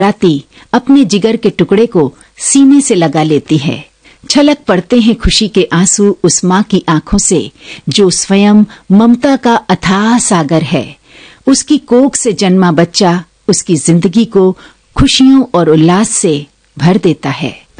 राती अपने जिगर के टुकड़े को सीने से लगा लेती है। छलक पड़ते हैं खुशी के आंसू उस माँ की आंखों से जो स्वयं ममता का अथाह सागर है। उसकी कोख से जन्मा बच्चा उसकी जिंदगी को खुशियों और उल्लास से भर देता है।